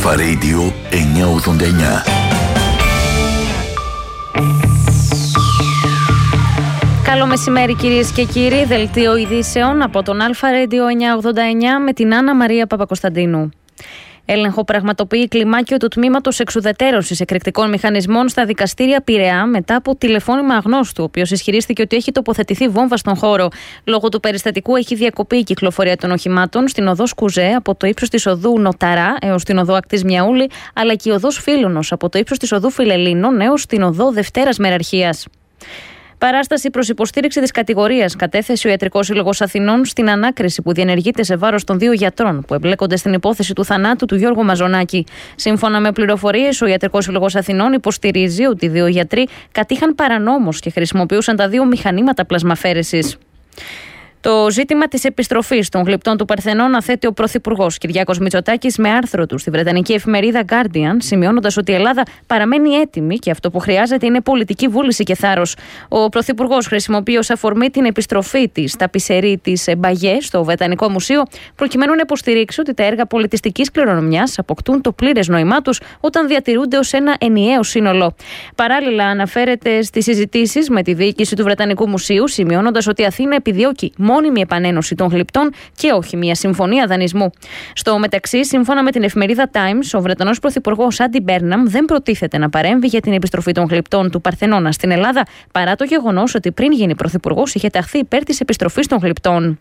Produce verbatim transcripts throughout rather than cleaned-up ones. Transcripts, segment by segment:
Αλφα Radio εννιακόσια ογδόντα εννιά. Καλό μεσημέρι κυρίες και κύριοι, δελτίο ειδήσεων από τον Αλφα Radio εννιακόσια ογδόντα εννιά με την Άννα Μαρία Παπακοσταντίνου. Έλεγχο πραγματοποιεί κλιμάκιο του τμήματος εξουδετερώσης εκρηκτικών μηχανισμών στα δικαστήρια Πειραιά μετά από τηλεφώνημα αγνώστου, ο οποίος ισχυρίστηκε ότι έχει τοποθετηθεί βόμβα στον χώρο. Λόγω του περιστατικού έχει διακοπεί η κυκλοφορία των οχημάτων στην οδό Σκουζέ από το ύψος της οδού Νοταρά έως την οδό Ακτής Μιαούλη, αλλά και η οδός Φίλωνος από το ύψος της οδού Φιλελλήνων έως την οδό Δευτέρας Μεραρχίας. Παράσταση προς υποστήριξη της κατηγορίας κατέθεσε ο Ιατρικός Σύλλογος Αθηνών στην ανάκριση που διενεργείται σε βάρος των δύο γιατρών που εμπλέκονται στην υπόθεση του θανάτου του Γιώργου Μαζονάκη. Σύμφωνα με πληροφορίες, ο Ιατρικός Σύλλογος Αθηνών υποστηρίζει ότι οι δύο γιατροί κατήχαν παρανόμως και χρησιμοποιούσαν τα δύο μηχανήματα πλασμαφέρεσης. Το ζήτημα της επιστροφής των γλυπτών του Παρθενώνα θέτει ο Πρωθυπουργός Κυριάκος Μητσοτάκης με άρθρο του στη βρετανική εφημερίδα Guardian, σημειώνοντας ότι η Ελλάδα παραμένει έτοιμη και αυτό που χρειάζεται είναι πολιτική βούληση και θάρρος. Ο Πρωθυπουργός χρησιμοποιεί ως αφορμή την επιστροφή της ταπισερή της Μπαγιέ στο Βρετανικό Μουσείο, προκειμένου να υποστηρίξει ότι τα έργα πολιτιστικής κληρονομιάς αποκτούν το πλήρες νόημά τους όταν διατηρούνται ως ένα ενιαίο σύνολο. Παράλληλα, αναφέρεται στις συζητήσεις με τη διοίκηση του Βρετανικού Μουσείου, σημειώνοντας ότι η Αθήνα επιδιώκει μόνιμη επανένωση των γλυπτών και όχι μια συμφωνία δανεισμού. Στο μεταξύ, σύμφωνα με την εφημερίδα Times, ο Βρετανός Πρωθυπουργός Άντι Μπέρναμ δεν προτίθεται να παρέμβει για την επιστροφή των γλυπτών του Παρθενώνα στην Ελλάδα, παρά το γεγονός ότι πριν γίνει πρωθυπουργός είχε ταχθεί υπέρ της επιστροφής των γλυπτών.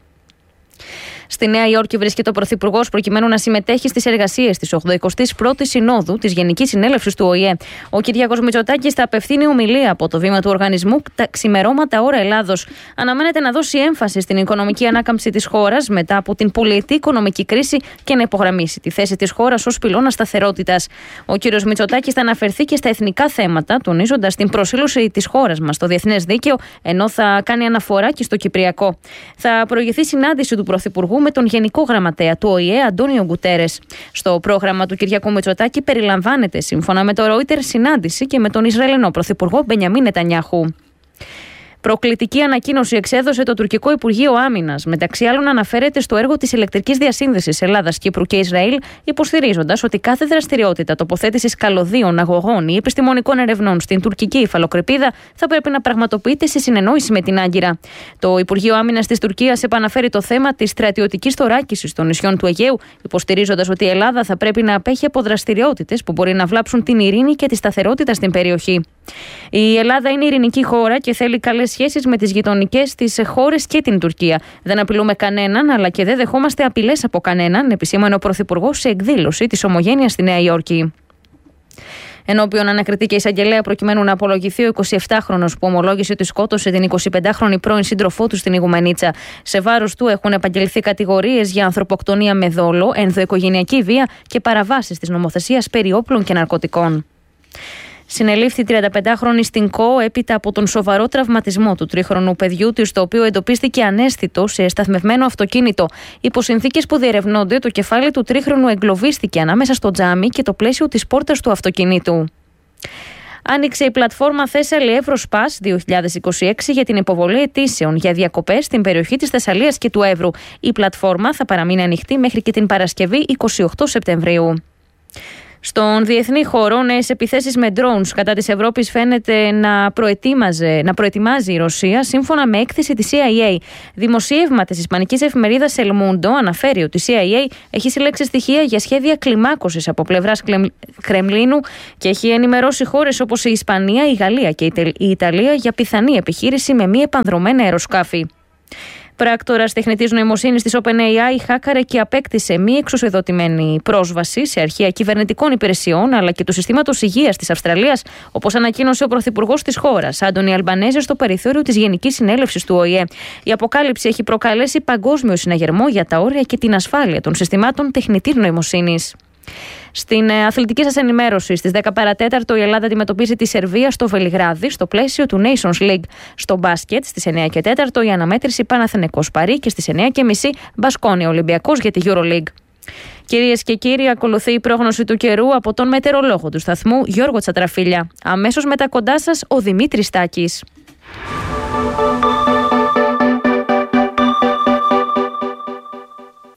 Στη Νέα Υόρκη βρίσκεται ο Πρωθυπουργός προκειμένου να συμμετέχει στις εργασίες της ογδοηκοστής πρώτης Συνόδου της Γενικής Συνέλευσης του Ο Η Ε. Ο Κυριάκος Μητσοτάκης θα απευθύνει ομιλία από το βήμα του οργανισμού τα ξημερώματα ώρα Ελλάδος. Αναμένεται να δώσει έμφαση στην οικονομική ανάκαμψη της χώρας μετά από την πολυετή οικονομική κρίση και να υπογραμμίσει τη θέση της χώρας ως πυλώνα σταθερότητας. Ο κ. Μητσοτάκης θα αναφερθεί και στα εθνικά θέματα, τονίζοντας την προσήλωση της χώρας μας στο διεθνές δίκαιο, ενώ θα κάνει αναφορά και στο Κυπριακό. Θα προηγηθεί συνάντηση του Πρωθυπουργού με τον Γενικό Γραμματέα του Ο Η Ε, Αντώνιο Γκουτέρες. Στο πρόγραμμα του Κυριάκου Μητσοτάκη περιλαμβάνεται, σύμφωνα με το Reuters, συνάντηση και με τον Ισραηλινό Πρωθυπουργό Μπενιαμίν Νετανιάχου. Προκλητική ανακοίνωση εξέδωσε το τουρκικό Υπουργείο Άμυνας. Μεταξύ άλλων, αναφέρεται στο έργο της ηλεκτρικής διασύνδεσης Ελλάδας, Κύπρου και Ισραήλ, υποστηρίζοντας ότι κάθε δραστηριότητα τοποθέτησης καλωδίων, αγωγών ή επιστημονικών ερευνών στην τουρκική υφαλοκρηπίδα θα πρέπει να πραγματοποιείται σε συνεννόηση με την Άγκυρα. Το Υπουργείο Άμυνας της Τουρκίας επαναφέρει το θέμα της στρατιωτικής θωράκισης των νησιών του Αιγαίου, υποστηρίζοντας ότι η Ελλάδα θα πρέπει να απέχει από δραστηριότητες που μπορεί να βλάψουν την ειρήνη και τη σταθερότητα στην περιοχή. Η Ελλάδα είναι ειρηνική χώρα και θέλει καλές σχέσεις με τις γειτονικές της χώρες και την Τουρκία. Δεν απειλούμε κανέναν, αλλά και δεν δεχόμαστε απειλές από κανέναν, επισήμανε ο Πρωθυπουργός σε εκδήλωση της Ομογένειας στη Νέα Υόρκη. Ενώπιον ανακριτή εισαγγελέα προκειμένου να απολογηθεί ο εικοσιεπτάχρονος που ομολόγησε ότι σκότωσε την εικοσιπεντάχρονη πρώην σύντροφό του στην Ιγουμενίτσα. Σε βάρος του έχουν επαγγελθεί κατηγορίες για ανθρωποκτονία με δόλο, ενδοοικογενειακή βία και παραβάσεις της νομοθεσίας περί όπλων και ναρκωτικών. Συνελήφθη τριανταπεντάχρονη στην ΚΟ έπειτα από τον σοβαρό τραυματισμό του τρίχρονου παιδιού της, το οποίο εντοπίστηκε αναίσθητο σε σταθμευμένο αυτοκίνητο. Υπό συνθήκες που διερευνώνται, το κεφάλι του τρίχρονου εγκλωβίστηκε ανάμεσα στο τζάμι και το πλαίσιο της πόρτας του αυτοκινήτου. Άνοιξε η πλατφόρμα Thessaly Evros-Pass δύο χιλιάδες είκοσι έξι για την υποβολή αιτήσεων για διακοπές στην περιοχή της Θεσσαλίας και του Εύρου. Η πλατφόρμα θα παραμείνει ανοιχτή μέχρι και την Παρασκευή εικοστή ογδόη Σεπτεμβρίου. Στον διεθνή χώρο, νέες επιθέσεις με drones κατά της Ευρώπης φαίνεται να, να προετοιμάζει η Ρωσία, σύμφωνα με έκθεση της σι άι έι. Δημοσίευμα της ισπανικής εφημερίδας El Mundo αναφέρει ότι η σι άι έι έχει συλλέξει στοιχεία για σχέδια κλιμάκωσης από πλευράς Κρεμλίνου και έχει ενημερώσει χώρες όπως η Ισπανία, η Γαλλία και η Ιταλία για πιθανή επιχείρηση με μη επανδρωμένα αεροσκάφη. Πράκτορας τεχνητής νοημοσύνης της OpenAI χάκαρε και απέκτησε μη εξουσιοδοτημένη πρόσβαση σε αρχεία κυβερνητικών υπηρεσιών αλλά και του συστήματος υγείας της Αυστραλίας, όπως ανακοίνωσε ο πρωθυπουργός της χώρας, Άντονι Αλμπανέζε, στο περιθώριο της Γενικής Συνέλευσης του Ο Η Ε. Η αποκάλυψη έχει προκαλέσει παγκόσμιο συναγερμό για τα όρια και την ασφάλεια των συστημάτων τεχνητής νοημοσύνης. Στην αθλητική σας ενημέρωση, στις δέκα παρά τέταρτο η Ελλάδα αντιμετωπίζει τη Σερβία στο Βελιγράδι στο πλαίσιο του Nations League. Στο μπάσκετ, στις εννιά και τέταρτο η αναμέτρηση Παναθηναϊκός Παρί και στις εννιά και μισή Μπασκόνια Ολυμπιακός για τη EuroLeague. Κυρίες και κύριοι, ακολουθεί η πρόγνωση του καιρού από τον μετεωρολόγο του σταθμού Γιώργο Τσατραφίλια. Αμέσως μετά κοντά σας ο Δημήτρης Στάκης.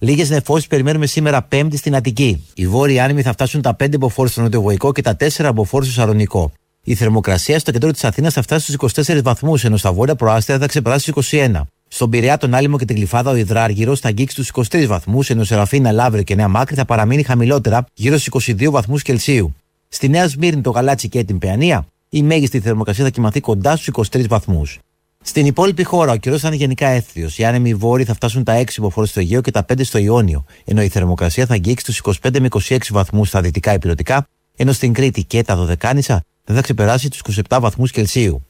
Λίγες νεφώσεις περιμένουμε σήμερα Πέμπτη στην Αττική. Οι βόρειοι άνεμοι θα φτάσουν τα πέντε μποφόρ στο νοτιοβοϊκό και τα τέσσερα μποφόρ στο Σαρονικό. Η θερμοκρασία στο κέντρο της Αθήνας θα φτάσει στους είκοσι τέσσερις βαθμούς, ενώ στα βόρεια προάστια θα ξεπεράσει τους είκοσι ένα. Στον Πειραιά, τον Άλυμο και την Γλυφάδα, ο Υδράργυρος θα αγγίξει τους είκοσι τρεις βαθμούς, ενώ Σεραφείνα, Λαύριο και Νέα Μάκρη θα παραμείνει χαμηλότερα, γύρω στους είκοσι δύο βαθμούς Κελσίου. Στη Νέα Σμύρνη, το Γαλάτσι και την Παιανία, η μέγιστη θερμοκρασία θα κοιμαθεί κοντά στους είκοσι τρεις βαθμούς. Στην υπόλοιπη χώρα, ο καιρός θα είναι γενικά εύθριος. Οι άνεμοι βόρειοι θα φτάσουν τα έξι μποφόρ στο Αιγαίο και τα πέντε στο Ιόνιο, ενώ η θερμοκρασία θα αγγίξει τους είκοσι πέντε με είκοσι έξι βαθμούς στα δυτικά ηπειρωτικά, ενώ στην Κρήτη και τα Δωδεκάνησα δεν θα ξεπεράσει τους είκοσι επτά βαθμούς Κελσίου.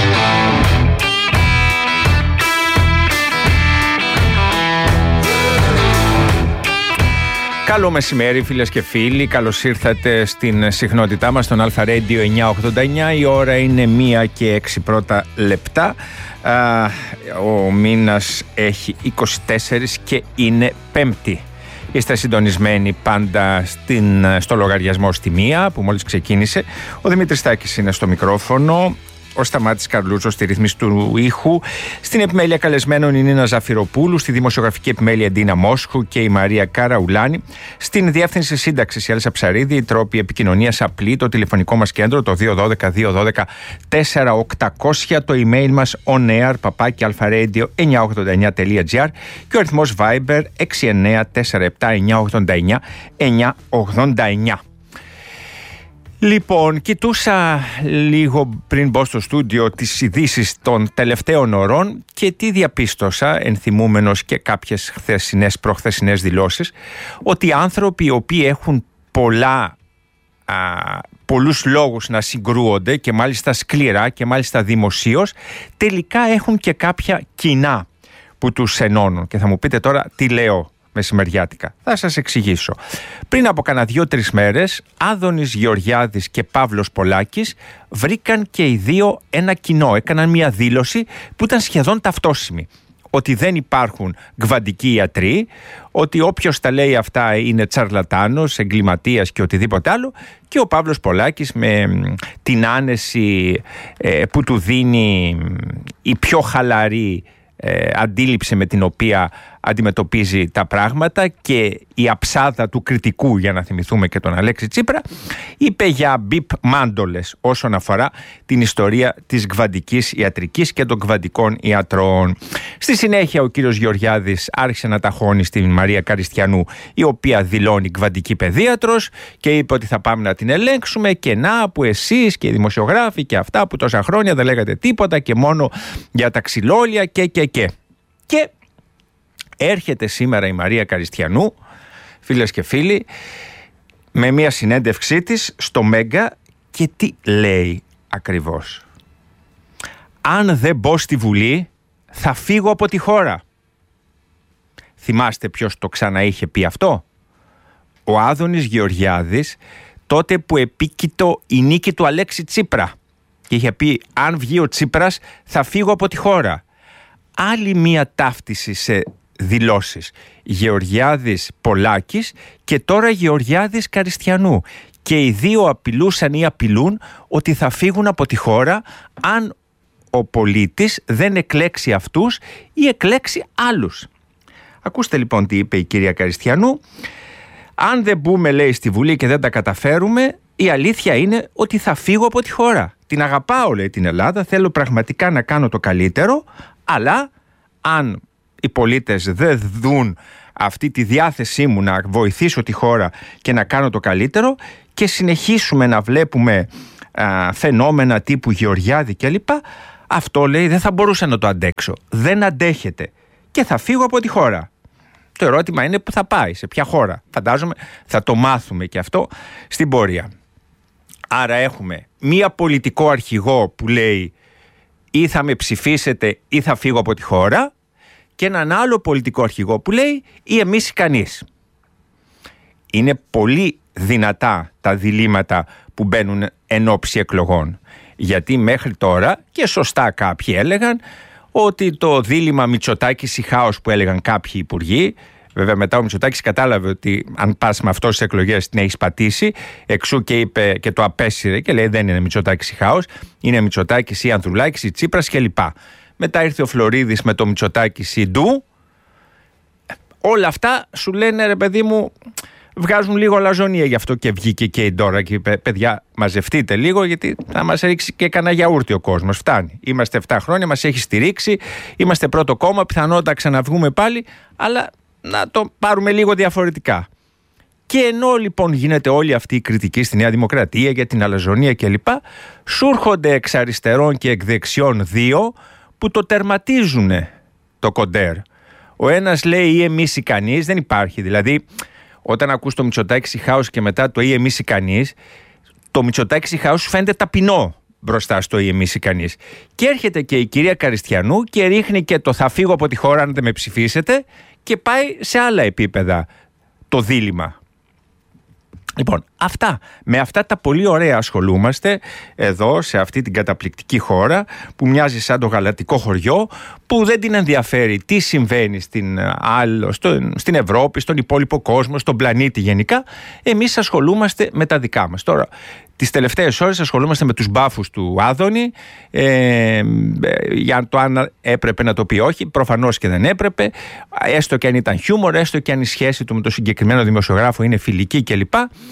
Καλό μεσημέρι φίλες και φίλοι, καλώς ήρθατε στην συχνότητά μας στον Αλφα Radio εννιακόσια ογδόντα εννιά. Η ώρα είναι μία και έξι πρώτα λεπτά. Ο μήνας έχει είκοσι τέσσερα και είναι Πέμπτη. Είστε συντονισμένοι πάντα στην, στο λογαριασμό στη μία που μόλις ξεκίνησε. Ο Δημήτρης Στάκης είναι στο μικρόφωνο. Ο Σταμάτης Καρλούτσος στη ρύθμιση του ήχου. Στην επιμέλεια καλεσμένων είναι η Νίνα Ζαφυροπούλου. Στη δημοσιογραφική επιμέλεια Ντίνα Μόσχου και η Μαρία Καραουλάνη. Στην διεύθυνση σύνταξης η Έλσα Ψαρίδη. Οι τρόποι επικοινωνίας απλή. Το τηλεφωνικό μας κέντρο το δύο ένα δύο δύο ένα δύο τέσσερα οκτακόσια. Το email μας onair παπάκι αλφαρέντιο εννιακόσια ογδόντα εννιά τελεία τζι άρ. Και ο αριθμός Viber έξι εννιά τέσσερα επτά εννιακόσια ογδόντα εννιά εννιακόσια ογδόντα εννιά. Λοιπόν, κοιτούσα λίγο πριν μπω στο στούντιο τις ειδήσεις των τελευταίων ωρών και τι διαπίστωσα, ενθυμούμενος και κάποιες χθεσινές, προχθεσινές δηλώσεις, ότι άνθρωποι οι οποίοι έχουν πολλά, α, πολλούς λόγους να συγκρούονται και μάλιστα σκληρά και μάλιστα δημοσίως, τελικά έχουν και κάποια κοινά που τους ενώνουν. Και θα μου πείτε τώρα τι λέω μεσημεριάτικα. Θα σας εξηγήσω. Πριν από κανένα δύο-τρεις μέρες, Άδωνης Γεωργιάδης και Παύλος Πολάκης βρήκαν και οι δύο ένα κοινό. Έκαναν μια δήλωση που ήταν σχεδόν ταυτόσιμη. Ότι δεν υπάρχουν γκβαντικοί ιατροί, ότι όποιος τα λέει αυτά είναι τσαρλατάνος, εγκληματίας και οτιδήποτε άλλο, και ο Παύλος Πολάκης με την άνεση ε, που του δίνει η πιο χαλαρή Ε, αντίληψη με την οποία αντιμετωπίζει τα πράγματα και η αψάδα του κριτικού, για να θυμηθούμε και τον Αλέξη Τσίπρα, είπε για μπιπ μάντολες όσον αφορά την ιστορία της γκβαντικής ιατρικής και των γκβαντικών ιατρών. Στη συνέχεια ο κύριος Γεωργιάδης άρχισε να ταχώνει στην Μαρία Καριστιανού, η οποία δηλώνει γκβαντική παιδίατρος, και είπε ότι θα πάμε να την ελέγξουμε, και να που εσείς και οι δημοσιογράφοι και αυτά που τόσα χρόνια δεν λέγατε τίποτα και μόνο για τα ξυλόλια και και και. Και έρχεται σήμερα η Μαρία Καριστιανού, φίλες και φίλοι, με μια συνέντευξή της στο Μέγκα, και τι λέει ακριβώς? Αν δεν μπω στη Βουλή θα φύγω από τη χώρα. Θυμάστε ποιος το ξαναείχε πει αυτό? Ο Άδωνης Γεωργιάδης, τότε που επίκειτο η νίκη του Αλέξη Τσίπρα, και είχε πει αν βγει ο Τσίπρας θα φύγω από τη χώρα. Άλλη μία ταύτιση σε δηλώσεις. Γεωργιάδης Πολάκης και τώρα Γεωργιάδης Καριστιανού. Και οι δύο απειλούσαν ή απειλούν ότι θα φύγουν από τη χώρα αν ο πολίτης δεν εκλέξει αυτούς ή εκλέξει άλλους. Ακούστε λοιπόν τι είπε η κυρία Καριστιανού. Αν δεν μπούμε, λέει, στη Βουλή και δεν τα καταφέρουμε, η αλήθεια είναι ότι θα φύγω από τη χώρα. Την αγαπάω, λέει, την Ελλάδα, θέλω πραγματικά να κάνω το καλύτερο, αλλά αν οι πολίτες δεν δουν αυτή τη διάθεσή μου να βοηθήσω τη χώρα και να κάνω το καλύτερο και συνεχίσουμε να βλέπουμε α, φαινόμενα τύπου Γεωργιάδη κλπ, αυτό, λέει, δεν θα μπορούσα να το αντέξω. Δεν αντέχεται και θα φύγω από τη χώρα. Το ερώτημα είναι που θα πάει, σε ποια χώρα. Φαντάζομαι θα το μάθουμε και αυτό στην πορεία. Άρα έχουμε μία πολιτικό αρχηγό που λέει ή θα με ψηφίσετε ή θα φύγω από τη χώρα, και έναν άλλο πολιτικό αρχηγό που λέει ή εμείς κανείς. Είναι πολύ δυνατά τα διλήμματα που μπαίνουν εν ώψη εκλογών. Γιατί μέχρι τώρα, και σωστά κάποιοι έλεγαν, ότι το δίλημμα Μητσοτάκης-Σιχάος που έλεγαν κάποιοι υπουργοί, βέβαια μετά ο Μητσοτάκης κατάλαβε ότι αν πας με αυτό στις εκλογές την έχεις πατήσει, εξού και είπε και το απέσυρε και λέει δεν είναι Μητσοτάκης-Σιχάος, είναι Μητσοτάκης ή Ανδρουλάκης ή Τσίπρας κλπ. Μετά ήρθε ο Φλωρίδης με το Μητσοτάκη Σιντού. όλα αυτά σου λένε, ρε παιδί μου, βγάζουν λίγο λαζονία. Γι' αυτό και βγήκε και η Ντόρα και είπε: παιδιά, μαζευτείτε λίγο, γιατί θα μας ρίξει και κανένα γιαούρτι ο κόσμος. Φτάνει. Είμαστε επτά χρόνια, μας έχει στηρίξει. Είμαστε πρώτο κόμμα. Πιθανότατα ξαναβγούμε πάλι, αλλά να το πάρουμε λίγο διαφορετικά. Και ενώ λοιπόν γίνεται όλη αυτή η κριτική στη Νέα Δημοκρατία για την αλαζονία κλπ., σου έρχονται εξ αριστερών και εκ δεξιών δύο που το τερματίζουν το κοντέρ. Ο ένας λέει ή εμείς ή κανείς, δεν υπάρχει. Δηλαδή, όταν ακούς το Μητσοτάκη House και μετά το ή εμείς ή κανείς, το Μητσοτάκη House φαίνεται ταπεινό μπροστά στο ή εμείς ή κανείς. Και έρχεται και η κυρία Καριστιανού και ρίχνει και το θα φύγω από τη χώρα αν δεν με ψηφίσετε και πάει σε άλλα επίπεδα το δίλημμα. Λοιπόν, αυτά, με αυτά τα πολύ ωραία ασχολούμαστε εδώ σε αυτή την καταπληκτική χώρα που μοιάζει σαν το γαλατικό χωριό, που δεν την ενδιαφέρει τι συμβαίνει στην, άλλο, στο, στην Ευρώπη, στον υπόλοιπο κόσμο, στον πλανήτη γενικά. Εμείς ασχολούμαστε με τα δικά μας. Τώρα, τις τελευταίες ώρες ασχολούμαστε με τους μπάφους του Άδωνη, ε, για το αν έπρεπε να το πει όχι, προφανώς και δεν έπρεπε, έστω και αν ήταν χιούμορ, έστω και αν η σχέση του με το συγκεκριμένο δημοσιογράφο είναι φιλική κλπ.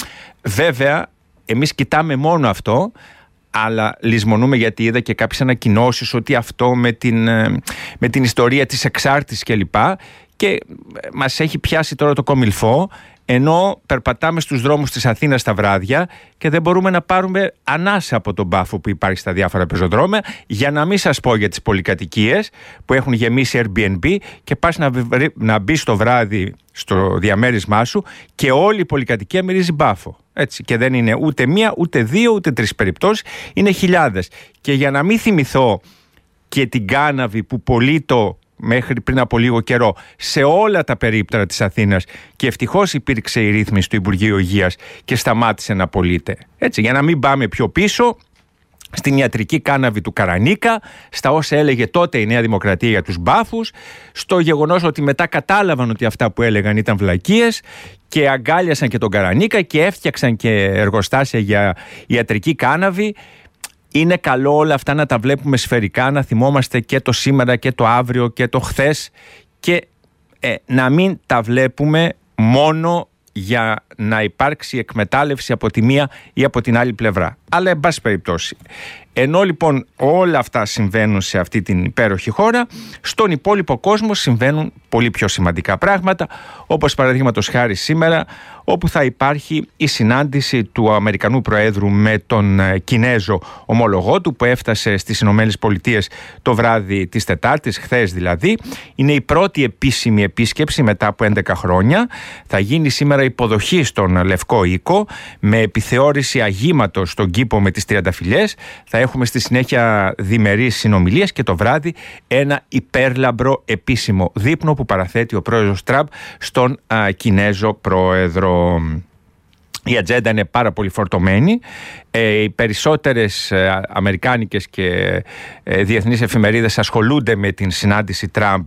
Βέβαια, εμείς κοιτάμε μόνο αυτό, αλλά λησμονούμε, γιατί είδα και κάποιες ανακοινώσεις ότι αυτό με την, με την ιστορία της εξάρτησης κλπ. Και μας έχει πιάσει τώρα το κομιλφό, ενώ περπατάμε στους δρόμους της Αθήνας τα βράδια και δεν μπορούμε να πάρουμε ανάσα από τον μπάφο που υπάρχει στα διάφορα πεζοδρόμια, για να μην σας πω για τις πολυκατοικίες που έχουν γεμίσει Airbnb και πας να, βρει, να μπεις το βράδυ στο διαμέρισμά σου και όλη η πολυκατοικία μυρίζει μπάφο. Έτσι. Και δεν είναι ούτε μία, ούτε δύο, ούτε τρεις περιπτώσεις, είναι χιλιάδες. Και για να μην θυμηθώ και την κάναβη που πωλείτο μέχρι πριν από λίγο καιρό σε όλα τα περίπτερα της Αθήνας, και ευτυχώς υπήρξε η ρύθμιση του Υπουργείου Υγείας και σταμάτησε να πωλείται. Έτσι, για να μην πάμε πιο πίσω στην ιατρική κάναβη του Καρανίκα, στα όσα έλεγε τότε η Νέα Δημοκρατία για τους μπάφους, στο γεγονός ότι μετά κατάλαβαν ότι αυτά που έλεγαν ήταν βλακίες και αγκάλιασαν και τον Καρανίκα και έφτιαξαν και εργοστάσια για ιατρική κάναβη. Είναι καλό όλα αυτά να τα βλέπουμε σφαιρικά, να θυμόμαστε και το σήμερα και το αύριο και το χθες, και ε, να μην τα βλέπουμε μόνο για να υπάρξει εκμετάλλευση από τη μία ή από την άλλη πλευρά. Αλλά εν πάση περιπτώσει, ενώ λοιπόν όλα αυτά συμβαίνουν σε αυτή την υπέροχη χώρα, στον υπόλοιπο κόσμο συμβαίνουν πολύ πιο σημαντικά πράγματα, όπως παραδείγματος χάρη σήμερα, όπου θα υπάρχει η συνάντηση του Αμερικανού Προέδρου με τον Κινέζο ομολογό του, που έφτασε στις Ηνωμένες Πολιτείες το βράδυ της Τετάρτης, χθες δηλαδή. Είναι η πρώτη επίσημη επίσκεψη μετά από έντεκα χρόνια. Θα γίνει σήμερα υποδοχή στον Λευκό Οίκο με επιθεώρηση αγήματος στον κήπο με τις τριανταφυλιές. Θα έχουμε στη συνέχεια διμερείς συνομιλίες και το βράδυ ένα υπέρλαμπρο επίσημο δείπνο που παραθέτει ο πρόεδρος Τραμπ στον α, Κινέζο πρόεδρο. Η ατζέντα είναι πάρα πολύ φορτωμένη. Ε, οι περισσότερες ε, αμερικάνικες και ε, διεθνείς εφημερίδες ασχολούνται με την συνάντηση Τραμπ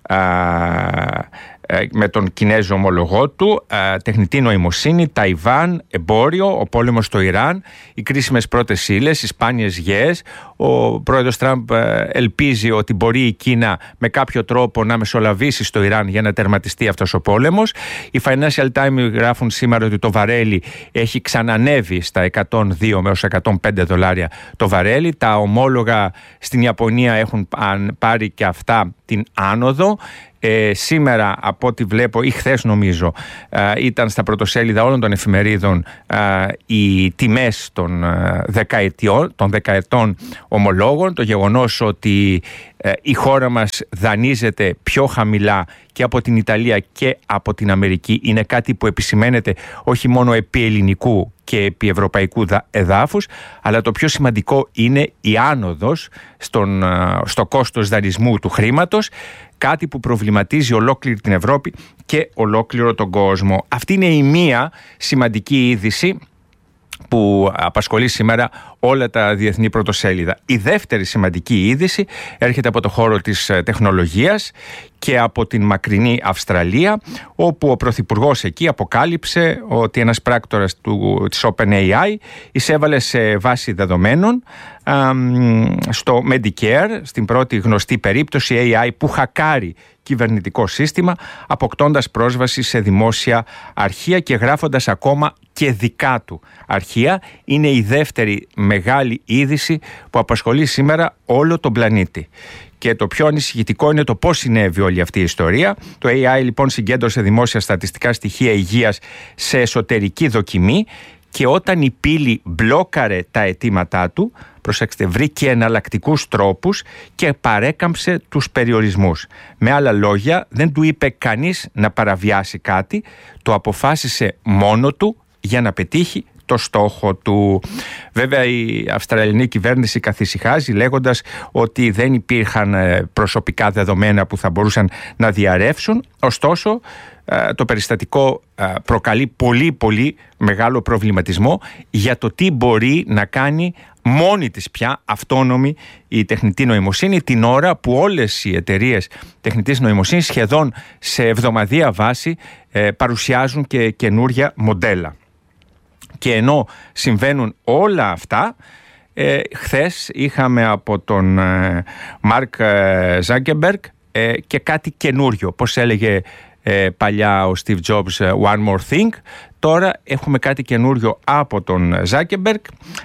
με τον Κινέζο ομολογό του, τεχνητή νοημοσύνη, Ταϊβάν, εμπόριο, ο πόλεμος στο Ιράν, οι κρίσιμες πρώτες ύλες, οι σπάνιες γέες. Ο πρόεδρος Τραμπ ελπίζει ότι μπορεί η Κίνα με κάποιο τρόπο να μεσολαβήσει στο Ιράν για να τερματιστεί αυτός ο πόλεμος. Οι Financial Times γράφουν σήμερα ότι το βαρέλι έχει ξανανεύει στα εκατόν δύο με εκατόν πέντε δολάρια το βαρέλι. Τα ομόλογα στην Ιαπωνία έχουν πάρει και αυτά την άνοδο. Ε, σήμερα, από ό,τι βλέπω, ή χθες νομίζω, ε, ήταν στα πρωτοσέλιδα όλων των εφημερίδων ε, οι τιμές των, ε, δεκαετιών, των δεκαετών ομολόγων. Το γεγονός ότι ε, η χώρα μας δανείζεται πιο χαμηλά και από την Ιταλία και από την Αμερική είναι κάτι που επισημαίνεται όχι μόνο επί ελληνικού και επί ευρωπαϊκού εδάφους, αλλά το πιο σημαντικό είναι η άνοδος στον, στο κόστος δανεισμού του χρήματος, κάτι που προβληματίζει ολόκληρη την Ευρώπη και ολόκληρο τον κόσμο. Αυτή είναι η μία σημαντική είδηση που απασχολεί σήμερα όλα τα διεθνή πρωτοσέλιδα. Η δεύτερη σημαντική είδηση έρχεται από το χώρο της τεχνολογίας και από την μακρινή Αυστραλία, όπου ο πρωθυπουργός εκεί αποκάλυψε ότι ένας πράκτορας του, της OpenAI εισέβαλε σε βάση δεδομένων α, στο Medicare, στην πρώτη γνωστή περίπτωση έι άι που χακάρει κυβερνητικό σύστημα, αποκτώντας πρόσβαση σε δημόσια αρχεία και γράφοντας ακόμα και δικά του αρχεία. Είναι η δεύτερη μεγάλη είδηση που απασχολεί σήμερα όλο τον πλανήτη. Και το πιο ανησυχητικό είναι το πώς συνέβη όλη αυτή η ιστορία. Το έι άι λοιπόν συγκέντρωσε δημόσια στατιστικά στοιχεία υγείας σε εσωτερική δοκιμή και όταν η πύλη μπλόκαρε τα αιτήματά του, προσέξτε, βρήκε εναλλακτικούς τρόπους και παρέκαμψε τους περιορισμούς. Με άλλα λόγια, δεν του είπε κανείς να παραβιάσει κάτι, το αποφάσισε μόνο του για να πετύχει το στόχο του. Βέβαια η Αυστραλιανή κυβέρνηση καθησυχάζει λέγοντας ότι δεν υπήρχαν προσωπικά δεδομένα που θα μπορούσαν να διαρρεύσουν. Ωστόσο το περιστατικό προκαλεί πολύ πολύ μεγάλο προβληματισμό για το τι μπορεί να κάνει μόνη της πια αυτόνομη η τεχνητή νοημοσύνη την ώρα που όλες οι εταιρείες τεχνητής νοημοσύνης σχεδόν σε εβδομαδιαία βάση παρουσιάζουν και καινούρια μοντέλα. Και ενώ συμβαίνουν όλα αυτά, ε, χθες είχαμε από τον ε, Μάρκ Ζάκεμπεργκ ε, και κάτι καινούριο. Πώς έλεγε ε, παλιά ο Steve Jobs, one more thing. Τώρα έχουμε κάτι καινούριο από τον Ζάκεμπεργκ,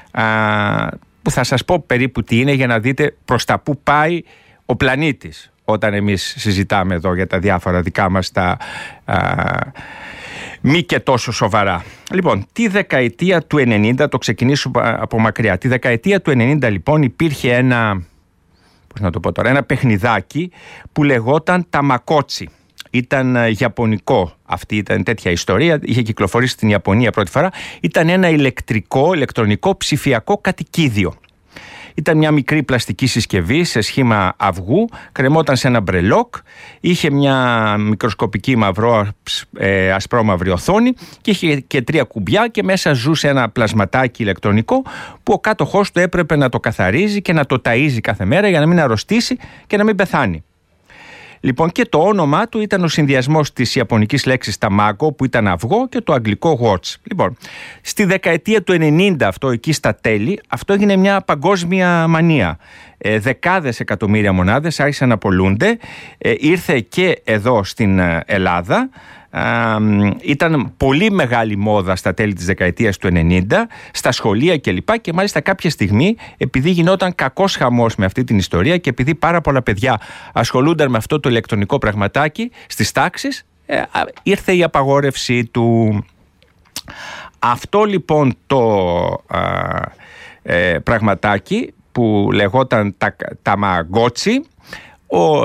που θα σας πω περίπου τι είναι για να δείτε προς τα που πάει ο πλανήτης όταν εμείς συζητάμε εδώ για τα διάφορα δικά μας τα... Α, μη και τόσο σοβαρά. Λοιπόν, τη δεκαετία του ενενήντα, το ξεκινήσω από μακριά, τη δεκαετία του ενενήντα λοιπόν υπήρχε ένα, πώς να το πω τώρα, ένα παιχνιδάκι που λεγόταν Tamagotchi. Ήταν ιαπωνικό, αυτή ήταν τέτοια ιστορία, είχε κυκλοφορήσει στην Ιαπωνία πρώτη φορά. Ήταν ένα ηλεκτρικό, ηλεκτρονικό ψηφιακό κατοικίδιο. Ήταν μια μικρή πλαστική συσκευή σε σχήμα αυγού, κρεμόταν σε ένα μπρελόκ, είχε μια μικροσκοπική μαυρό, ε, ασπρόμαυρη οθόνη και είχε και τρία κουμπιά και μέσα ζούσε ένα πλασματάκι ηλεκτρονικό που ο κάτοχός του έπρεπε να το καθαρίζει και να το ταΐζει κάθε μέρα για να μην αρρωστήσει και να μην πεθάνει. Λοιπόν, και το όνομά του ήταν ο συνδυασμός της ιαπωνικής λέξης tamago, που ήταν αυγό, και το αγγλικό watch. Λοιπόν, στη δεκαετία του ενενήντα, αυτό εκεί στα τέλη, αυτό έγινε μια παγκόσμια μανία. Ε, δεκάδες εκατομμύρια μονάδες άρχισαν να πωλούνται. Ε, ήρθε και εδώ στην Ελλάδα. Uh, ήταν πολύ μεγάλη μόδα στα τέλη της δεκαετίας του ενενήντα, στα σχολεία κλπ. Και μάλιστα κάποια στιγμή, επειδή γινόταν κακός χαμός με αυτή την ιστορία και επειδή πάρα πολλά παιδιά ασχολούνταν με αυτό το ηλεκτρονικό πραγματάκι στις τάξεις, ε, ήρθε η απαγόρευση του. Αυτό λοιπόν το α, ε, πραγματάκι που λεγόταν Tamagotchi, ο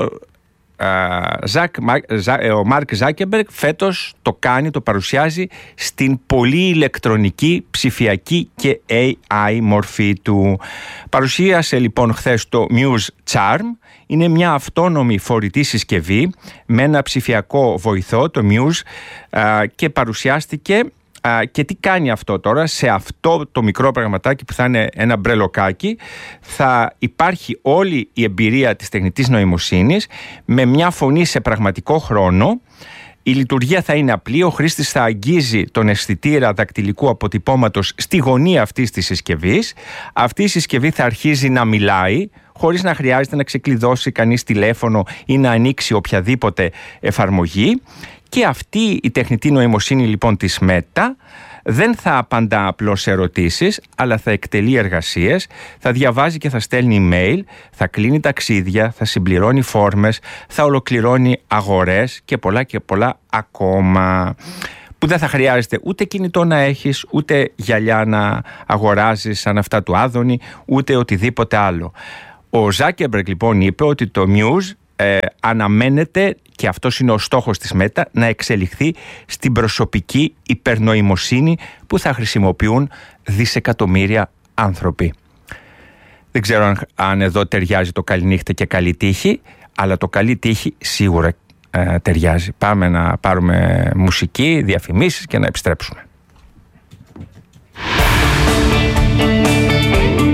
ο Μάρκ Ζάκεμπεργκ φέτος το κάνει, το παρουσιάζει στην πολύ ηλεκτρονική, ψηφιακή και έι άι μορφή του. Παρουσίασε λοιπόν χθες το Muse Charm. Είναι μια αυτόνομη φορητή συσκευή με ένα ψηφιακό βοηθό, το Muse, και παρουσιάστηκε. Και τι κάνει αυτό τώρα? Σε αυτό το μικρό πραγματάκι που θα είναι ένα μπρελοκάκι θα υπάρχει όλη η εμπειρία της τεχνητής νοημοσύνης με μια φωνή σε πραγματικό χρόνο. Η λειτουργία θα είναι απλή, ο χρήστης θα αγγίζει τον αισθητήρα δακτυλικού αποτυπώματος στη γωνία αυτής της συσκευής. Αυτή η συσκευή θα αρχίζει να μιλάει χωρίς να χρειάζεται να ξεκλειδώσει κανείς τηλέφωνο ή να ανοίξει οποιαδήποτε εφαρμογή. Και αυτή η τεχνητή νοημοσύνη λοιπόν της Meta δεν θα απαντά απλώς σε ερωτήσεις, αλλά θα εκτελεί εργασίες, θα διαβάζει και θα στέλνει email, θα κλείνει ταξίδια, θα συμπληρώνει φόρμες, θα ολοκληρώνει αγορές και πολλά και πολλά ακόμα, που δεν θα χρειάζεται ούτε κινητό να έχεις, ούτε γυαλιά να αγοράζεις σαν αυτά του Άδωνη, ούτε οτιδήποτε άλλο. Ο Ζάκεμπεργκ λοιπόν είπε ότι το Muse ε, αναμένεται, και αυτός είναι ο στόχος της Meta, να εξελιχθεί στην προσωπική υπερνοημοσύνη που θα χρησιμοποιούν δισεκατομμύρια άνθρωποι. Δεν ξέρω αν, αν εδώ ταιριάζει το καληνύχτα και καλή τύχη, αλλά το καλή τύχη σίγουρα ε, ταιριάζει. Πάμε να πάρουμε μουσική, διαφημίσεις και να επιστρέψουμε.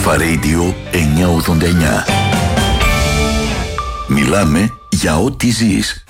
Αλφα Radio εννιακόσια ογδόντα εννιά. Μιλάμε για ό,τι ζεις.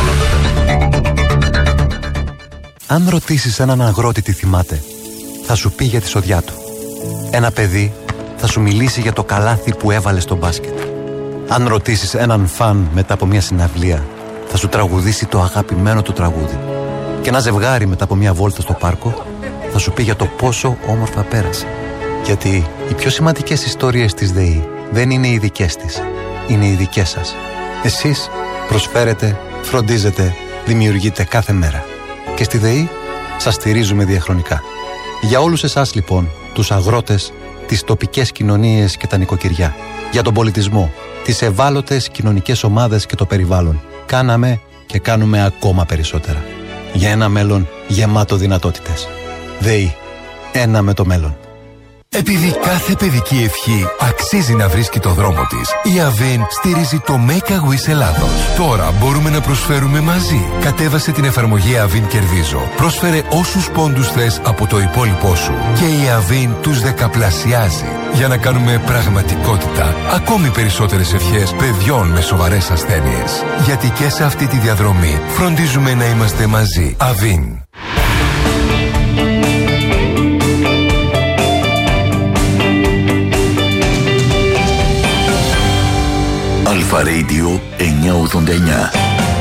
Αν ρωτήσεις έναν αγρότη τι θυμάται, θα σου πει για τη σοδιά του. Ένα παιδί θα σου μιλήσει για το καλάθι που έβαλε στο μπάσκετ. Αν ρωτήσεις έναν φαν μετά από μια συναυλία, θα σου τραγουδήσει το αγαπημένο του τραγούδι. Και ένα ζευγάρι μετά από μια βόλτα στο πάρκο θα σου πει για το πόσο όμορφα πέρασε. Γιατί οι πιο σημαντικές ιστορίες της ΔΕΗ δεν είναι οι δικές της, είναι οι δικές σας. Εσείς προσφέρετε, φροντίζετε, δημιουργείτε κάθε μέρα. Και στη ΔΕΗ σας στηρίζουμε διαχρονικά. Για όλους εσάς λοιπόν, τους αγρότες, τις τοπικές κοινωνίες και τα νοικοκυριά, για τον πολιτισμό, τις ευάλωτες κοινωνικές ομάδες και το περιβάλλον, κάναμε και κάνουμε ακόμα περισσότερα. Για ένα μέλλον γεμάτο δυνατότητες. ΔΕΗ. Ένα με το μέλλον. Επειδή κάθε παιδική ευχή αξίζει να βρίσκει το δρόμο της, η Avin στηρίζει το Make a Wish Ελλάδος. Τώρα μπορούμε να προσφέρουμε μαζί. Κατέβασε την εφαρμογή Avin Κερδίζω. Πρόσφερε όσους πόντους θες από το υπόλοιπό σου και η Avin τους δεκαπλασιάζει για να κάνουμε πραγματικότητα ακόμη περισσότερες ευχές παιδιών με σοβαρές ασθένειες. Γιατί και σε αυτή τη διαδρομή φροντίζουμε να είμαστε μαζί. Avin. Αλφα Radio εννιακόσια ογδόντα εννιά.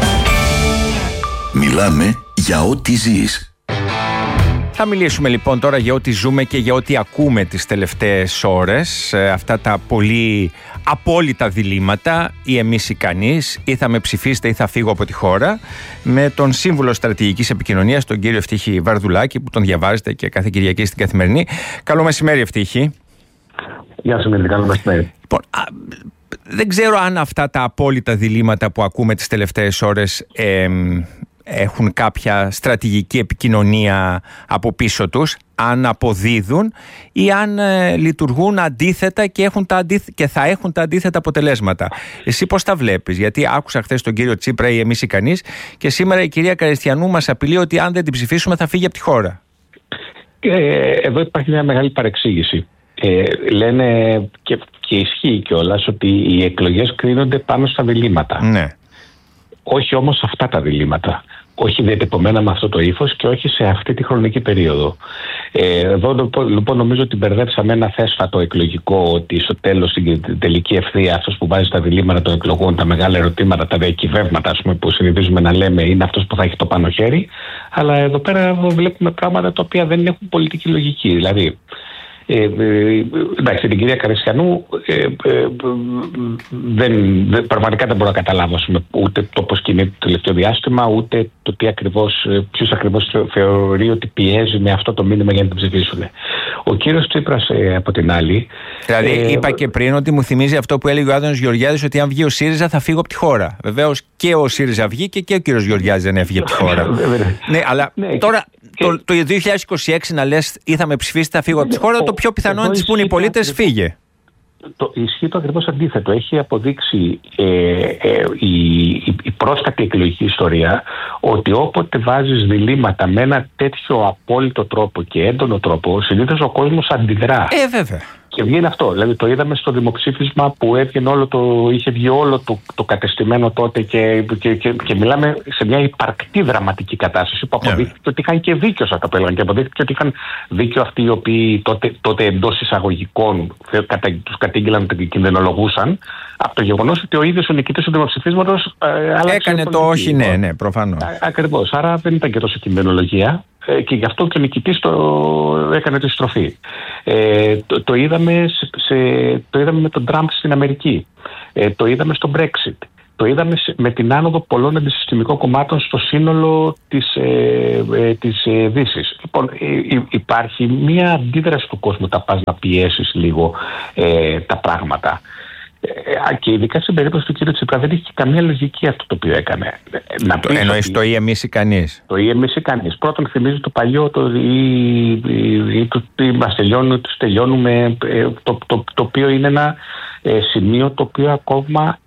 Μιλάμε για ό,τι ζεις. Θα μιλήσουμε λοιπόν τώρα για ό,τι ζούμε και για ό,τι ακούμε τις τελευταίες ώρες. Αυτά τα πολύ απόλυτα διλήμματα, ή εμείς ή κανείς, ή θα με ψηφίσετε ή θα φύγω από τη χώρα, με τον σύμβουλο στρατηγικής επικοινωνίας, τον κύριο Ευτύχη Βαρδουλάκη, που τον διαβάζετε και κάθε Κυριακή στην Καθημερινή. Καλό μεσημέρι, Ευτύχη. Γεια σας, καλό μεσημέρι. Λοιπόν, α, δεν ξέρω αν αυτά τα απόλυτα διλήμματα που ακούμε τις τελευταίες ώρες ε, έχουν κάποια στρατηγική επικοινωνία από πίσω τους, αν αποδίδουν ή αν ε, λειτουργούν αντίθετα και, έχουν τα αντίθ- και θα έχουν τα αντίθετα αποτελέσματα. Εσύ πώς τα βλέπεις? Γιατί άκουσα χθες τον κύριο Τσίπρα ή εμείς ή κανείς, και σήμερα η κυρία Καριστιανού μας απειλεί ότι αν δεν την ψηφίσουμε θα φύγει από τη χώρα. Ε, εδώ υπάρχει μια μεγάλη παρεξήγηση. Ε, λένε και, και ισχύει κιόλας ότι οι εκλογές κρίνονται πάνω στα διλήμματα. Ναι. Όχι όμως αυτά τα διλήμματα. Όχι διατυπωμένα με αυτό το ύφος και όχι σε αυτή τη χρονική περίοδο. Ε, εδώ λοιπόν νομίζω ότι μπερδέψαμε ένα θέσφατο εκλογικό, ότι στο τέλος, στην τελική ευθεία, αυτός που βάζει τα διλήμματα των εκλογών, τα μεγάλα ερωτήματα, τα διακυβεύματα, ας πούμε, που συνηθίζουμε να λέμε, είναι αυτός που θα έχει το πάνω χέρι. Αλλά εδώ πέρα βλέπουμε πράγματα τα οποία δεν έχουν πολιτική λογική. Δηλαδή, Ε, ε, εντάξει, την κυρία Καριστιανού ε, ε, δεν, δεν, πραγματικά δεν μπορώ να καταλάβω πούμε, ούτε το πώς κινείται το τελευταίο διάστημα, ούτε το τι ακριβώς, ποιος ακριβώς θεωρεί ότι πιέζει με αυτό το μήνυμα για να την ψηφίσουν. Ο κύριος Τσίπρας ε, από την άλλη. Δηλαδή, ε, είπα και πριν ότι μου θυμίζει αυτό που έλεγε ο Άδωνος Γεωργιάδης, ότι αν βγει ο ΣΥΡΙΖΑ θα φύγω από τη χώρα. Βεβαίως και ο ΣΥΡΙΖΑ βγήκε και ο κύριος Γεωργιάδης δεν έφυγε από τη χώρα. Ναι, αλλά ναι, τώρα και... το, το δύο χιλιάδες είκοσι έξι να λες ή θα με ψηφίσετε θα φύγω από τη χώρα, ο, το πιο πιθανό είναι να τις πούν οι πολίτες φύγε. Το, ισχύει το ακριβώς αντίθετο. Έχει αποδείξει ε, ε, η, η, η πρόσφατη εκλογική ιστορία ότι όποτε βάζεις διλήμματα με ένα τέτοιο απόλυτο τρόπο και έντονο τρόπο, συνήθως ο κόσμος αντιδρά. Ε, βέβαια. Και βγαίνει αυτό. Δηλαδή το είδαμε στο δημοψήφισμα που έβγαινε όλο το, είχε βγει όλο το, το κατεστημένο τότε και, και, και, και μιλάμε σε μια υπαρκτή δραματική κατάσταση που αποδείχθηκε yeah. ότι είχαν και δίκιο σε αυτά που έλεγαν και αποδείχθηκε ότι είχαν δίκιο αυτοί οι οποίοι τότε, τότε εντός εισαγωγικών κατα, τους κατήγγειλαν και κινδυνολογούσαν από το γεγονός ότι ο ίδιος ο νικητής του δημοψηφίσματος ε, έκανε το όχι, ναι, ναι, προφανώς. Ακριβώς. Άρα δεν ήταν και τόσο κινδυνολογία. Και γι' αυτό και ο νικητής το έκανε τη στροφή. Ε, το, το, είδαμε σε, σε, το είδαμε με τον Τραμπ στην Αμερική. Ε, το είδαμε στο Brexit. Το είδαμε σε, με την άνοδο πολλών αντισυστημικών κομμάτων στο σύνολο της, ε, ε, της ε, Δύσης. Λοιπόν, ε, ε, υπάρχει μία αντίδραση του κόσμου τα πας να πιέσεις λίγο ε, τα πράγματα. Ε, και ειδικά στην περίπτωση του κ. Τσίπρα δεν είχε καμία λογική αυτό το οποίο έκανε. Να το εννοείς ότι... το ή εμείς ή κανείς. Το ή εμείς ή κανείς. Πρώτον θυμίζει το παλιό, το ή, ή, το, ή μας τελειώνουν, τους τελειώνουμε, το, το, το, το οποίο είναι ένα ε, σημείο το οποίο ακόμα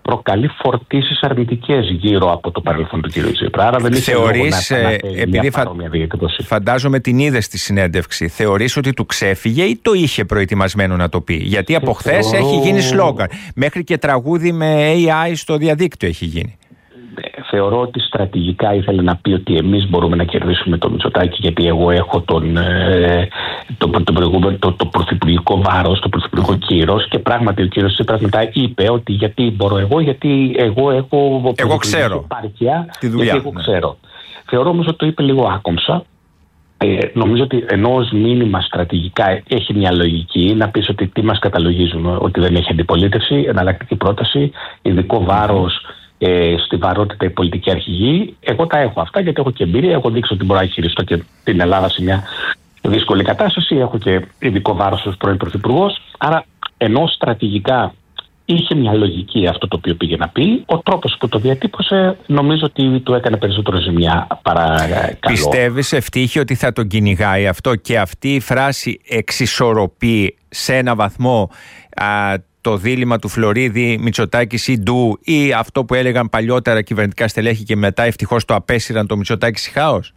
προκαλεί φορτίσεις αρνητικές γύρω από το παρελθόν του κ. Τσίπρα. Άρα δεν θεωρείς, ε, επειδή φα... φαντάζομαι την είδες στη συνέντευξη, θεωρείς ότι του ξέφυγε ή το είχε προετοιμασμένο να το πει? Γιατί από χθες θεωρώ... έχει γίνει σλόγγαν. Μέχρι και τραγούδι με έι άι στο διαδίκτυο έχει γίνει. Θεωρώ ότι στρατηγικά ήθελε να πει ότι εμείς μπορούμε να κερδίσουμε το Μητσοτάκη, γιατί εγώ έχω τον, ε, το, το, το, το, το πρωθυπουργικό βάρος, το πρωθυπουργικό κύρος, και πράγματι ο κύριος Τσίπρας μετά είπε ότι γιατί μπορώ εγώ, γιατί εγώ έχω εγώ ξέρω επάρκεια, τη δουλειά, γιατί εγώ ναι. ξέρω. Θεωρώ όμως ότι το είπε λίγο άκομψα. Ε, νομίζω ότι ενώ ως μήνυμα στρατηγικά έχει μια λογική να πεις ότι τι μας καταλογίζουν, ότι δεν έχει αντιπολίτευση, εναλλακτική πρόταση, ειδικό βάρος ε, στη βαρότητα η πολιτική αρχηγή. Εγώ τα έχω αυτά γιατί έχω και εμπειρία, έχω δείξει ότι μπορώ να χειριστώ και την Ελλάδα σε μια δύσκολη κατάσταση, έχω και ειδικό βάρος ως πρώην πρωθυπουργός. Άρα ενώ στρατηγικά είχε μια λογική αυτό το οποίο πήγε να πει, ο τρόπος που το διατύπωσε νομίζω ότι του έκανε περισσότερο ζημιά παρά καλό. Πιστεύεις, Ευτύχη, ότι θα τον κυνηγάει αυτό και αυτή η φράση εξισορροπεί σε ένα βαθμό α, το δίλημμα του Φλωρίδη, Μητσοτάκης ή Ντου, ή αυτό που έλεγαν παλιότερα κυβερνητικά στελέχη και μετά ευτυχώς το απέσυραν, το Μητσοτάκης χάος?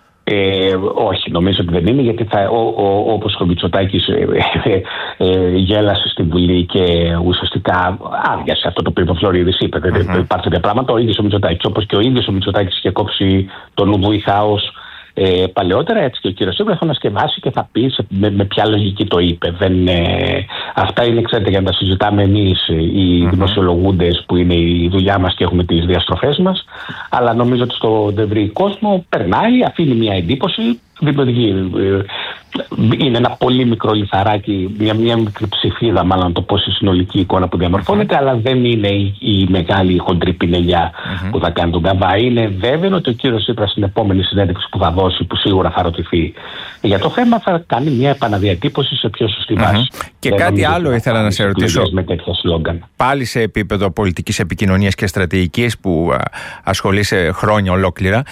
Ε, όχι, νομίζω ότι δεν είναι, γιατί θα, ο, ο, όπως ο Μητσοτάκης ε, ε, ε, γέλασε στη Βουλή και ουσιαστικά άδειασε αυτό το οποίο ο Φλωρίδης είπε. Mm-hmm. Δεν υπάρχει τέτοια πράγματα. Ο ίδιος ο Μητσοτάκης, όπως και ο ίδιος ο Μητσοτάκης είχε κόψει τον Ουδού ή χάος ε, παλαιότερα, έτσι και ο κύριος Τσίπρας θα ανασκευάσει και θα πει σε, με, με ποια λογική το είπε. Δεν, ε, αυτά είναι, ξέρετε, για να τα συζητάμε εμείς οι mm-hmm. δημοσιολογούντες, που είναι η δουλειά μας και έχουμε τις διαστροφές μας. Αλλά νομίζω ότι στο ευρύ κόσμο περνάει, αφήνει μια εντύπωση, δημιουργεί. Είναι ένα πολύ μικρό λιθαράκι, μια, μια μικρή ψηφίδα, μάλλον το πώς η συνολική εικόνα που διαμορφώνεται, mm-hmm. αλλά δεν είναι η, η μεγάλη χοντρή πινελιά mm-hmm. που θα κάνει τον καβά. Είναι βέβαιο ότι ο κύριος Τσίπρας στην επόμενη συνέντευξη που θα δώσει, που σίγουρα θα ρωτηθεί για το θέμα, θα κάνει μια επαναδιατύπωση σε πιο σωστή βάση. Mm-hmm. Και δεν κάτι άλλο ήθελα να σε ρωτήσω. Με τέτοια σλόγγαν. Πάλι σε επίπεδο πολιτικής επικοινωνίας και στρατηγικής που ασχολείσαι χρόνια ολόκληρα,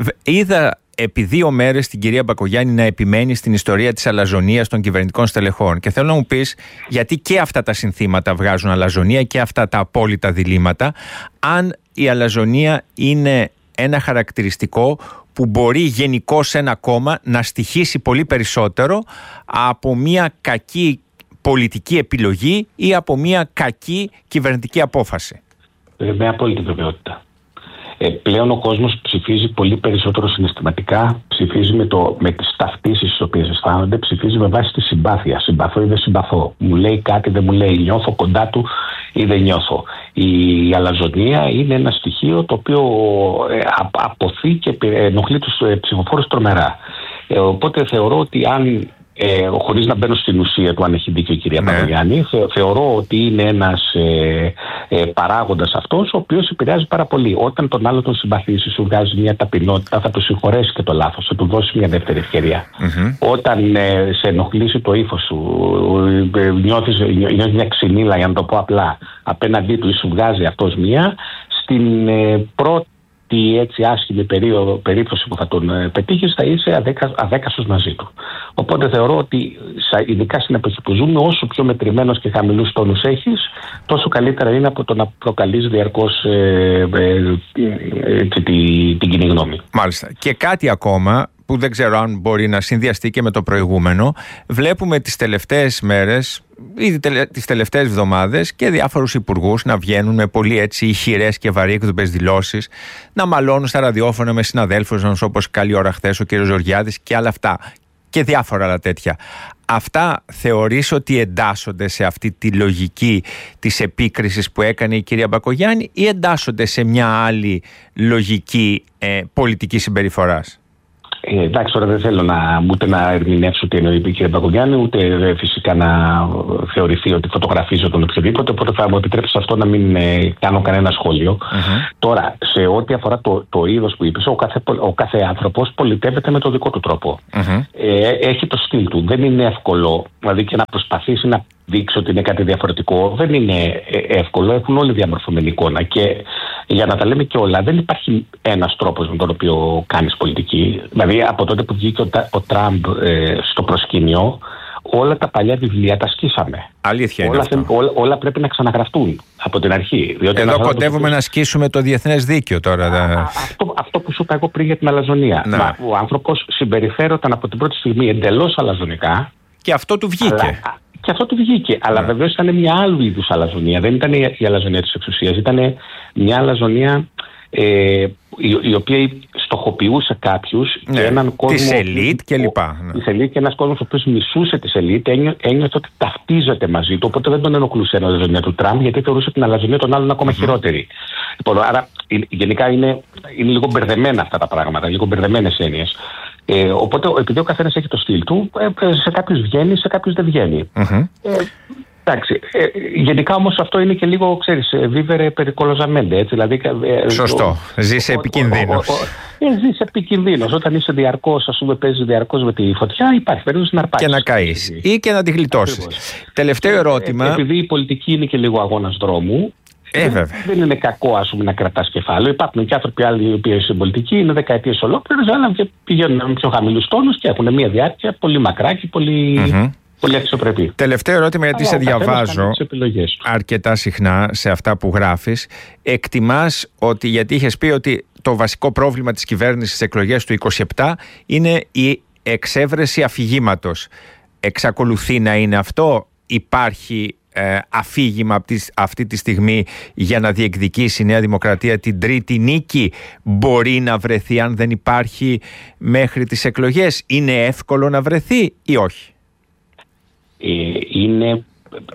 είδα επί δύο μέρες την κυρία Μπακογιάννη να επιμένει στην ιστορία της αλαζονίας των κυβερνητικών στελεχών. Και θέλω να μου πεις, γιατί και αυτά τα συνθήματα βγάζουν αλαζονία και αυτά τα απόλυτα διλήμματα, αν η αλαζονία είναι ένα χαρακτηριστικό που μπορεί γενικώς σε ένα κόμμα να στοιχήσει πολύ περισσότερο από μια κακή πολιτική επιλογή ή από μια κακή κυβερνητική απόφαση. Με απόλυτη βεβαιότητα. Ε, πλέον ο κόσμος ψηφίζει πολύ περισσότερο συναισθηματικά, ψηφίζει με, το, με τις ταυτίσεις τις οποίες αισθάνονται, ψηφίζει με βάση τη συμπάθεια. Συμπαθώ ή δεν συμπαθώ. Μου λέει κάτι, δεν μου λέει. Νιώθω κοντά του ή δεν νιώθω. Η αλαζονία είναι ένα στοιχείο το οποίο ε, αποθεί και ενοχλεί τους ε, ψηφοφόρους τρομερά. Ε, οπότε θεωρώ ότι αν... Ε, χωρίς να μπαίνω στην ουσία του αν έχει δίκιο η κυρία ναι. Μπακογιάννη, θε, θεωρώ ότι είναι ένας ε, ε, παράγοντας αυτός ο οποίος επηρεάζει πάρα πολύ. Όταν τον άλλο τον συμπαθήσει, σου βγάζει μια ταπεινότητα, θα του συγχωρέσει και το λάθος, θα του δώσει μια δεύτερη ευκαιρία. Mm-hmm. Όταν ε, σε ενοχλήσει το ύφος σου, ε, νιώθεις, νιώθεις μια ξυνήλα, για να το πω απλά, απέναντί του ή σου βγάζει αυτός μια, στην ε, πρώτη έτσι άσχημη περίοδο, περίπτωση που θα τον ε, πετύχεις, θα είσαι αδέκα, αδέκαστος μαζί του. Οπότε θεωρώ ότι ειδικά στην εποχή που ζούμε, όσο πιο μετρημένος και χαμηλούς τόνους έχεις, τόσο καλύτερα είναι από το να προκαλείς διαρκώς ε, ε, ε, ε, την, την κοινή γνώμη. Μάλιστα. Και κάτι ακόμα που δεν ξέρω αν μπορεί να συνδυαστεί και με το προηγούμενο. Βλέπουμε τις τελευταίες μέρες, ήδη τις τελευταίες εβδομάδες, και διάφορους υπουργούς να βγαίνουν με πολύ έτσι ηχηρές και βαρύεκδουπες δηλώσεις, να μαλώνουν στα ραδιόφωνα με συναδέλφους μας, όπως καλή ώρα χθες ο κ. Γεωργιάδης και άλλα αυτά. Και διάφορα άλλα τέτοια. Αυτά θεωρείς ότι εντάσσονται σε αυτή τη λογική της επίκρισης που έκανε η κυρία Μπακογιάννη ή εντάσσονται σε μια άλλη λογική ε, πολιτική συμπεριφοράς? Ε, εντάξει, τώρα δεν θέλω να, ούτε να ερμηνεύσω τι εννοεί η κυρία Μπακογιάννη, ούτε φυσικά να θεωρηθεί ότι φωτογραφίζω τον οποιοδήποτε. Οπότε θα μου επιτρέψει αυτό να μην ε, κάνω κανένα σχόλιο. Mm-hmm. Τώρα, σε ό,τι αφορά το, το είδος που είπες, ο κάθε, ο κάθε άνθρωπος πολιτεύεται με τον δικό του τρόπο. Mm-hmm. Ε, έχει το στυλ του. Δεν είναι εύκολο, δηλαδή, και να προσπαθήσει να δείξει ότι είναι κάτι διαφορετικό. Δεν είναι εύκολο. Έχουν όλοι διαμορφωμένη εικόνα. Και για να τα λέμε και όλα, δεν υπάρχει ένας τρόπος με τον οποίο κάνεις πολιτική. Δηλαδή, από τότε που βγήκε ο, ο Τραμπ ε, στο προσκήνιο, όλα τα παλιά βιβλία τα σκίσαμε. Αλήθεια είναι όλα, αυτό. Όλα, όλα πρέπει να ξαναγραφτούν από την αρχή. Εδώ κοντεύουμε να σκίσουμε το διεθνές δίκαιο τώρα. Α, αυτό, αυτό που σου είπα εγώ πριν για την αλαζονία. Μα, ο άνθρωπος συμπεριφέρονταν από την πρώτη στιγμή εντελώς αλαζονικά. Και αυτό του βγήκε. Αλλά, και αυτό του βγήκε. Αλλά ναι. Βεβαίως ήταν μια άλλου είδους αλαζονία. Δεν ήταν η αλαζονία της εξουσίας. Ήταν μια αλαζονία ε, η, η οποία στοχοποιούσε κάποιους ναι. και έναν κόσμο. Της ελίτ και λοιπά. Ναι. Της ελίτ και ένας κόσμος ο οποίος μισούσε της ελίτ, ένιω, ένιωθε ότι ταυτίζεται μαζί του. Οπότε δεν τον ενοχλούσε η αλαζονία του Τραμπ, γιατί θεωρούσε την αλαζονία των άλλων ακόμα mm-hmm. χειρότερη. Λοιπόν, άρα γενικά είναι, είναι λίγο μπερδεμένα αυτά τα πράγματα, λίγο μπερδεμένες έννοιες. Ε, οπότε επειδή ο καθένας έχει το στυλ του, ε, σε κάποιους βγαίνει, σε κάποιους δεν βγαίνει. Mm-hmm. Ε, εντάξει. Ε, γενικά όμως αυτό είναι και λίγο, ξέρεις, βίβερε περικολοζαμέντε. Έτσι, δηλαδή, ε, Σωστό. Ζεις επικινδύνος. Ε, ζεις επικινδύνος. Όταν είσαι διαρκώς, ας πούμε, παίζεις διαρκώς με τη φωτιά, υπάρχει περίπτωση να αρπάξεις. Και να καείς. Ή και να τη γλιτώσεις. Τελευταίο ερώτημα. Ε, επειδή η πολιτική είναι και λίγο αγώνας δρόμου. Ε, δεν, δεν είναι κακό, ας πούμε, να κρατάς κεφάλαιο. Υπάρχουν και άνθρωποι άλλοι οι οποίοι στην πολιτική είναι δεκαετίες ολόκληρες, αλλά πηγαίνουν με πιο χαμηλούς τόνους και έχουν μια διάρκεια πολύ μακρά και πολύ, mm-hmm. πολύ αξιοπρεπή. Τελευταίο ερώτημα, γιατί αλλά σε διαβάζω αρκετά συχνά σε αυτά που γράφεις. Εκτιμάς ότι, γιατί είχες πει ότι το βασικό πρόβλημα της κυβέρνησης στις εκλογές του είκοσι επτά είναι η εξέβρεση αφηγήματος. Εξακολουθεί να είναι αυτό? Υπάρχει Ε, αφήγημα αυτή, αυτή τη στιγμή για να διεκδικήσει η Νέα Δημοκρατία την τρίτη νίκη? Μπορεί να βρεθεί αν δεν υπάρχει μέχρι τις εκλογές? Είναι εύκολο να βρεθεί ή όχι? Ε, είναι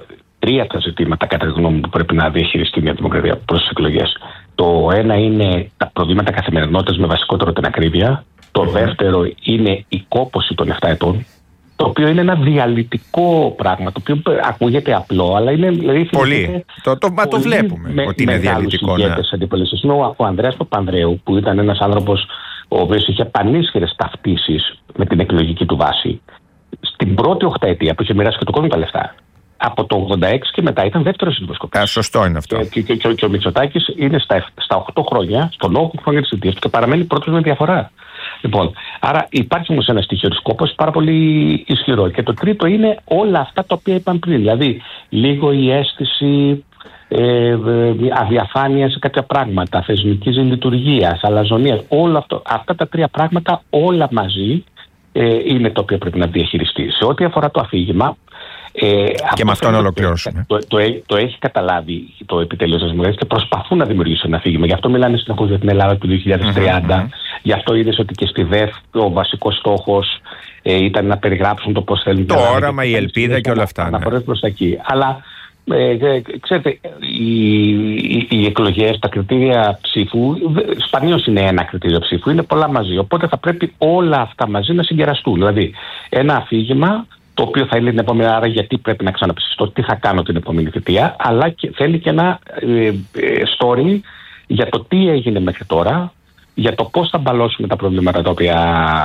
τρία τα ζητήματα κατά τη γνώμη μου που πρέπει να διαχειριστεί η Νέα Δημοκρατία προς τις εκλογές. Το ένα είναι τα προβλήματα καθημερινότητας με βασικότερο την ακρίβεια. Το mm-hmm. δεύτερο είναι η κόπωση των επτά ετών, το οποίο είναι ένα διαλυτικό πράγμα, το οποίο ακούγεται απλό, αλλά είναι... Δηλαδή, πολύ. Το, το, το βλέπουμε με, ότι είναι διαλυτικό. Ναι. Ο, ο Ανδρέας Παπανδρέου, που ήταν ένας άνθρωπος ο οποίος είχε πανίσχυρες ταυτίσεις με την εκλογική του βάση, στην πρώτη οχταετία που είχε μοιράσει και το κόσμο τα λεφτά, από το ογδόντα έξι και μετά ήταν δεύτερος συνδοσκοπής. Σωστό είναι αυτό. Και, και, και, και ο Μητσοτάκης είναι στα, στα οκτώ χρόνια, στον όγκο χρόνια της θητείας του και παραμένει πρώτος με διαφορά. Λοιπόν, άρα υπάρχει όμως ένα στοιχείο της κόπωσης πάρα πολύ ισχυρό. Και το τρίτο είναι όλα αυτά τα οποία είπαν πριν. Δηλαδή, λίγο η αίσθηση ε, ε, αδιαφάνεια σε κάποια πράγματα, θεσμικής λειτουργίας, αλαζονίας. Όλα αυτό, αυτά τα τρία πράγματα όλα μαζί ε, είναι το οποίο πρέπει να διαχειριστεί. Σε ό,τι αφορά το αφήγημα. Ε, και με αυτό να ολοκληρώσουμε. Το, το, το, το έχει καταλάβει το επιτέλειο της Δημοκρατίας και προσπαθούν να δημιουργήσουν ένα αφήγημα. Γι' αυτό μιλάνε συνεχώς για την Ελλάδα του δύο χιλιάδες τριάντα. Mm-hmm. Γι' αυτό είδες ότι και στη ΔΕΦ ο βασικός στόχος ε, ήταν να περιγράψουν το πώς θέλουν. Το όραμα, η ελπίδα και όλα αυτά. Να φορέσουν προς τα εκεί. Αλλά ε, ε, ξέρετε, οι, οι, οι εκλογές, τα κριτήρια ψήφου, σπανίως είναι ένα κριτήριο ψήφου, είναι πολλά μαζί. Οπότε θα πρέπει όλα αυτά μαζί να συγκεραστούν. Δηλαδή, ένα αφήγημα το οποίο θα είναι την επόμενη, άρα γιατί πρέπει να ξαναψηφιστώ, τι θα κάνω την επόμενη θητεία, αλλά και, θέλει και ένα ε, ε, story για το τι έγινε μέχρι τώρα, για το πώς θα μπαλώσουμε τα προβλήματα τα οποία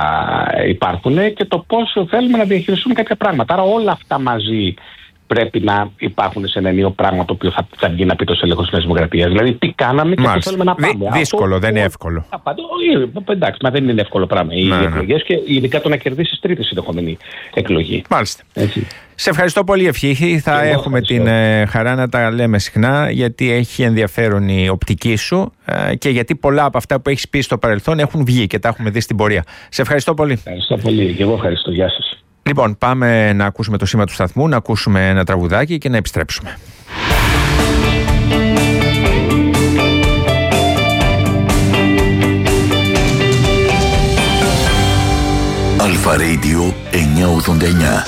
υπάρχουν και το πώς θέλουμε να διαχειριστούμε κάποια πράγματα. Άρα όλα αυτά μαζί πρέπει να υπάρχουν σε ένα ενίο πράγμα το οποίο θα, θα βγει να πει το έλεγχο της Νέας Δημοκρατίας. Δηλαδή, τι κάναμε και πού θέλουμε να πάμε. Δύ, δύσκολο, αυτό, δεν είναι εύκολο. Απαντώ, εντάξει, μα δεν είναι εύκολο πράγμα. Οι εκλογές και ειδικά το να κερδίσεις τρίτη συνεχόμενη εκλογή. Μάλιστα. Έτσι. Σε ευχαριστώ πολύ, Ευχή. Θα και έχουμε την ε, χαρά να τα λέμε συχνά, γιατί έχει ενδιαφέρον η οπτική σου ε, και γιατί πολλά από αυτά που έχεις πει στο παρελθόν έχουν βγει και τα έχουμε δει στην πορεία. Σε ευχαριστώ πολύ. Ευχαριστώ πολύ. Και εγώ ευχαριστώ. Γεια σας. Λοιπόν, πάμε να ακούσουμε το σήμα του σταθμού, να ακούσουμε ένα τραγουδάκι και να επιστρέψουμε. Αλφα Radio εννιακόσια ογδόντα εννιά.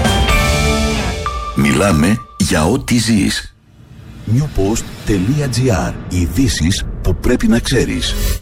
Μιλάμε για ό,τι ζεις. newpost.gr. Ειδήσεις που πρέπει να ξέρεις.